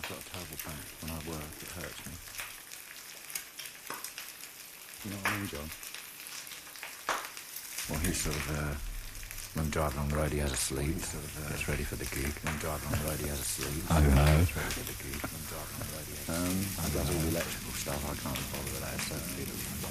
I've got a terrible back. When I work, it hurts me. You know what I mean, John? Well, he's sort of, when driving on the road, he has a sleep. He sort of gets ready for the gig. When driving on the road, he has a sleep. I don't know. Gets ready for the gig. When driving on the road, he has a sleep. He does all the electrical stuff. I can't bother with that. It's so